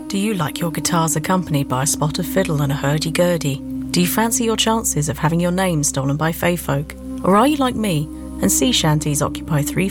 Do you like your guitars accompanied by a spot of fiddle and a hurdy-gurdy? Do you fancy your chances of having your name stolen by fey folk? Or are you like me, and sea shanties occupy 3